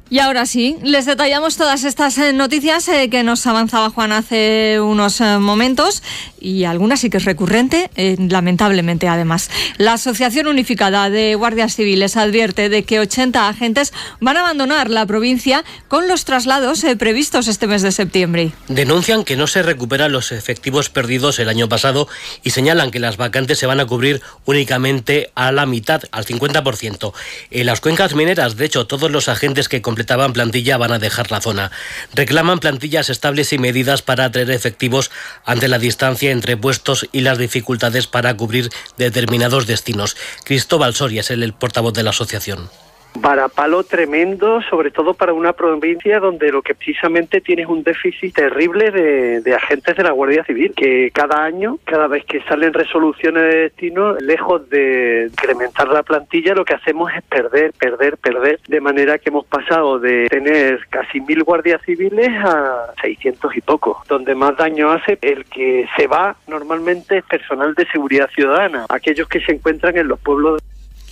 Y ahora sí, les detallamos todas estas noticias que nos avanzaba Juan hace unos momentos, y alguna sí que es recurrente, lamentablemente además. La Asociación Unificada de Guardias Civiles advierte de que 80 agentes van a abandonar la provincia con los traslados previstos este mes de septiembre. Denuncian que no se recuperan los efectivos perdidos el año pasado y señalan que las vacantes se van a cubrir únicamente a la mitad, al 50%. En las cuencas mineras, de hecho, todos los agentes que completaban plantilla van a dejar la zona. Reclaman plantillas estables y medidas para atraer efectivos ante la distancia entre puestos y las dificultades para cubrir determinados destinos. Cristóbal Soria es el portavoz de la asociación. Varapalo tremendo, sobre todo para una provincia donde lo que precisamente tiene es un déficit terrible de agentes de la Guardia Civil, que cada año, cada vez que salen resoluciones de destino, lejos de incrementar la plantilla, lo que hacemos es perder, de manera que hemos pasado de tener casi 1.000 guardias civiles a 600 y poco. Donde más daño hace el que se va normalmente es personal de seguridad ciudadana, aquellos que se encuentran en los pueblos.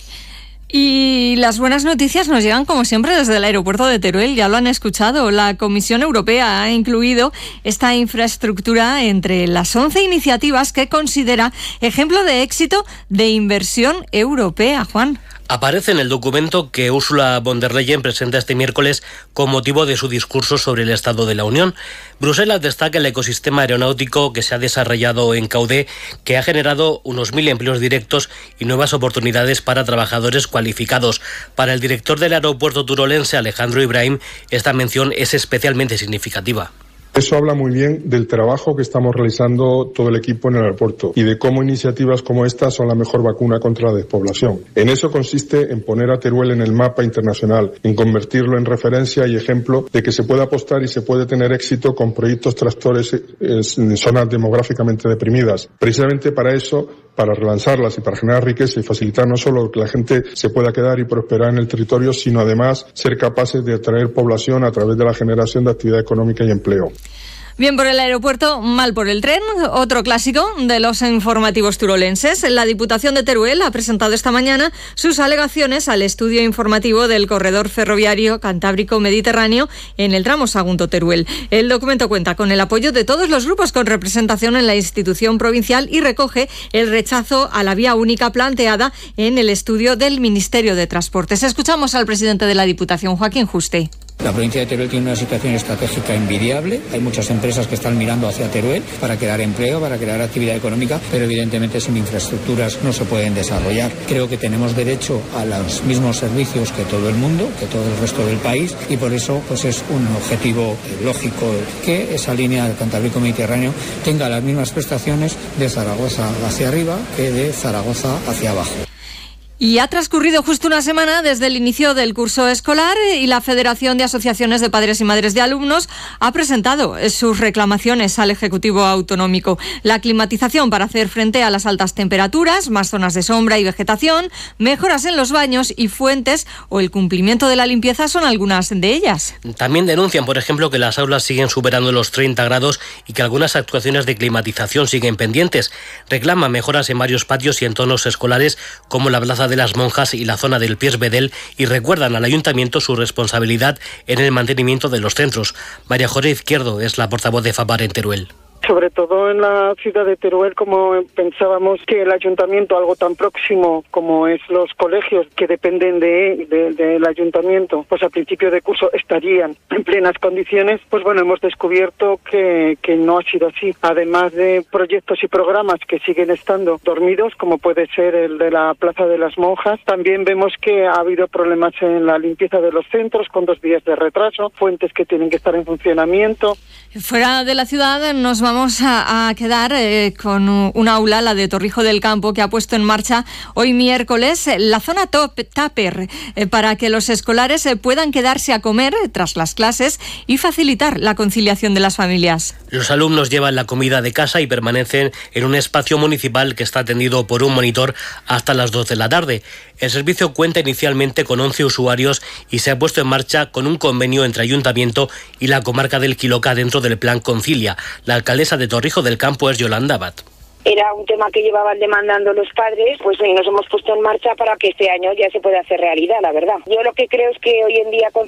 Y las buenas noticias nos llegan como siempre desde el aeropuerto de Teruel, ya lo han escuchado. La Comisión Europea ha incluido esta infraestructura entre las 11 iniciativas que considera ejemplo de éxito de inversión europea. Juan. Aparece en el documento que Ursula von der Leyen presenta este miércoles con motivo de su discurso sobre el Estado de la Unión. Bruselas destaca el ecosistema aeronáutico que se ha desarrollado en Caudé, que ha generado unos 1.000 empleos directos y nuevas oportunidades para trabajadores cualificados. Para el director del aeropuerto turolense, Alejandro Ibrahim, esta mención es especialmente significativa. Eso habla muy bien del trabajo que estamos realizando todo el equipo en el aeropuerto y de cómo iniciativas como esta son la mejor vacuna contra la despoblación. En eso consiste en poner a Teruel en el mapa internacional, en convertirlo en referencia y ejemplo de que se puede apostar y se puede tener éxito con proyectos tractores en zonas demográficamente deprimidas. Precisamente para eso, para relanzarlas y para generar riqueza y facilitar no solo que la gente se pueda quedar y prosperar en el territorio, sino además ser capaces de atraer población a través de la generación de actividad económica y empleo. Bien por el aeropuerto, mal por el tren. Otro clásico de los informativos turolenses. La Diputación de Teruel ha presentado esta mañana sus alegaciones al estudio informativo del corredor ferroviario Cantábrico-Mediterráneo en el tramo Sagunto-Teruel. El documento cuenta con el apoyo de todos los grupos con representación en la institución provincial y recoge el rechazo a la vía única planteada en el estudio del Ministerio de Transportes. Escuchamos al presidente de la Diputación, Joaquín Juste. La provincia de Teruel tiene una situación estratégica envidiable. Hay muchas empresas que están mirando hacia Teruel para crear empleo, para crear actividad económica, pero evidentemente sin infraestructuras no se pueden desarrollar. Creo que tenemos derecho a los mismos servicios que todo el mundo, que todo el resto del país, y por eso pues es un objetivo lógico que esa línea del Cantábrico Mediterráneo tenga las mismas prestaciones de Zaragoza hacia arriba que de Zaragoza hacia abajo. Y ha transcurrido justo una semana desde el inicio del curso escolar y la Federación de Asociaciones de Padres y Madres de Alumnos ha presentado sus reclamaciones al Ejecutivo Autonómico. La climatización para hacer frente a las altas temperaturas, más zonas de sombra y vegetación, mejoras en los baños y fuentes o el cumplimiento de la limpieza son algunas de ellas. También denuncian, por ejemplo, que las aulas siguen superando los 30 grados y que algunas actuaciones de climatización siguen pendientes. Reclaman mejoras en varios patios y entornos escolares como la Plaza de las Monjas y la zona del Pies Bedel y recuerdan al Ayuntamiento su responsabilidad en el mantenimiento de los centros. María José Izquierdo es la portavoz de FAPAR en Teruel. Sobre todo en la ciudad de Teruel, como pensábamos que el ayuntamiento, algo tan próximo como es los colegios que dependen del ayuntamiento, pues a principio de curso estarían en plenas condiciones, pues bueno, hemos descubierto que no ha sido así. Además de proyectos y programas que siguen estando dormidos, como puede ser el de la Plaza de las Monjas, también vemos que ha habido problemas en la limpieza de los centros con 2 días de retraso, fuentes que tienen que estar en funcionamiento. Fuera de la ciudad nos vamos a quedar con un aula, la de Torrijos del Campo, que ha puesto en marcha hoy miércoles la zona Tupper para que los escolares puedan quedarse a comer tras las clases y facilitar la conciliación de las familias. Los alumnos llevan la comida de casa y permanecen en un espacio municipal que está atendido por un monitor hasta las 2 de la tarde. El servicio cuenta inicialmente con 11 usuarios y se ha puesto en marcha con un convenio entre Ayuntamiento y la comarca del Quiloca dentro del Plan Concilia. La alcaldesa de Torrijos del Campo es Yolanda Abad. Era un tema que llevaban demandando los padres, pues nos hemos puesto en marcha para que este año ya se pueda hacer realidad, la verdad. Yo lo que creo es que hoy en día